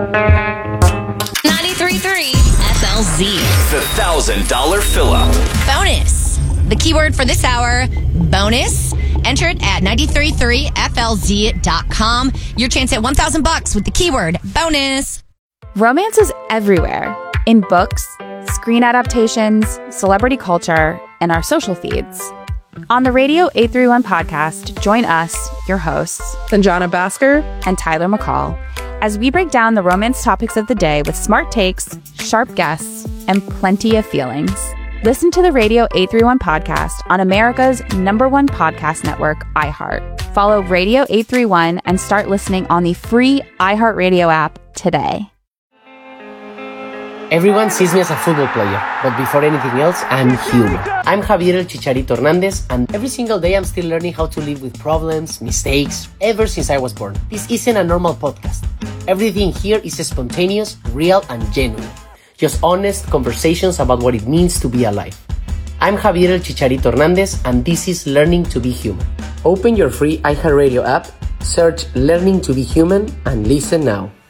93.3 FLZ. The $1,000 fill-up. Bonus. The keyword for this hour, bonus. Enter it at 933flz.com. Your chance at $1,000 with the keyword bonus. Romance is everywhere. In books, screen adaptations, celebrity culture, and our social feeds. On the Radio 831 podcast, join us, your hosts, Sanjana Bhaskar and Tyler McCall, as we break down the romance topics of the day with smart takes, sharp guests, and plenty of feelings. Listen to the Radio 831 podcast on America's #1 podcast network, iHeart. Follow Radio 831 and start listening on the free iHeartRadio app today. Everyone sees me as a football player, but before anything else, I'm human. I'm Javier El Chicharito Hernandez, and every single day I'm still learning how to live with problems, mistakes, ever since I was born. This isn't a normal podcast. Everything here is spontaneous, real, and genuine. Just honest conversations about what it means to be alive. I'm Javier El Chicharito Hernandez, and this is Learning to be Human. Open your free iHeartRadio app, search Learning to be Human, and listen now.